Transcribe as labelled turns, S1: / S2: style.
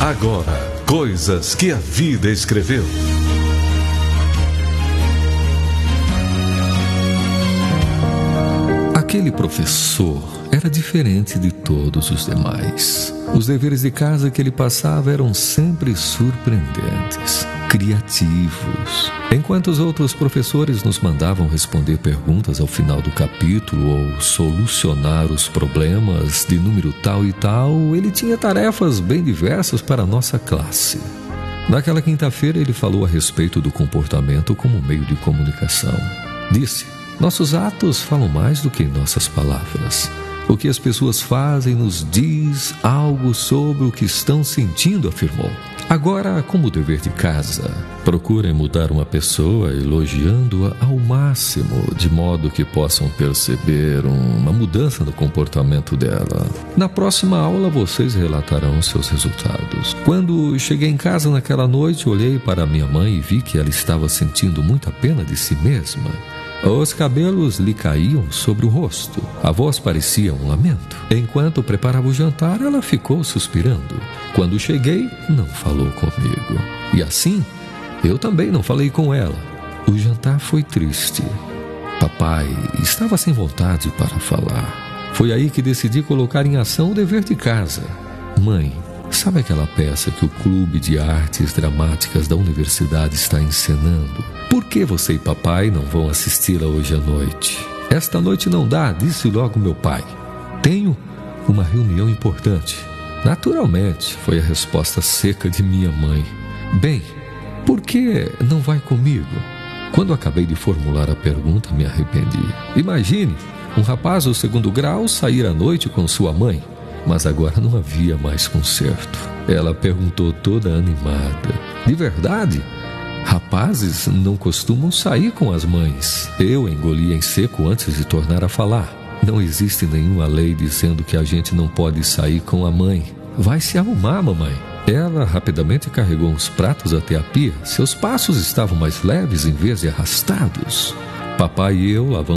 S1: Agora, coisas que a vida escreveu.
S2: Aquele professor era diferente de todos os demais. Os deveres de casa que ele passava eram sempre surpreendentes, criativos. Enquanto os outros professores nos mandavam responder perguntas ao final do capítulo ou solucionar os problemas de número tal e tal, ele tinha tarefas bem diversas para a nossa classe. Naquela quinta-feira ele falou a respeito do comportamento como meio de comunicação. Disse: nossos atos falam mais do que nossas palavras. O que as pessoas fazem nos diz algo sobre o que estão sentindo, afirmou. Agora, como dever de casa, procurem mudar uma pessoa elogiando-a ao máximo, de modo que possam perceber uma mudança no comportamento dela. Na próxima aula, vocês relatarão seus resultados. Quando cheguei em casa naquela noite, olhei para minha mãe e vi que ela estava sentindo muita pena de si mesma. Os cabelos lhe caíam sobre o rosto. A voz parecia um lamento. Enquanto preparava o jantar, ela ficou suspirando. Quando cheguei, não falou comigo. E assim, eu também não falei com ela. O jantar foi triste. Papai estava sem vontade para falar. Foi aí que decidi colocar em ação o dever de casa. Mãe, sabe aquela peça que o Clube de Artes Dramáticas da universidade está encenando? Por que você e papai não vão assisti-la hoje à noite? Esta noite não dá, disse logo meu pai. Tenho uma reunião importante. Naturalmente, foi a resposta seca de minha mãe. Bem, por que não vai comigo? Quando acabei de formular a pergunta, me arrependi. Imagine, um rapaz do 2º grau sair à noite com sua mãe. Mas agora não havia mais conserto. Ela perguntou toda animada. De verdade? Rapazes não costumam sair com as mães. Eu engoli em seco antes de tornar a falar. Não existe nenhuma lei dizendo que a gente não pode sair com a mãe. Vai se arrumar, mamãe. Ela rapidamente carregou uns pratos até a pia. Seus passos estavam mais leves em vez de arrastados. Papai e eu lavamos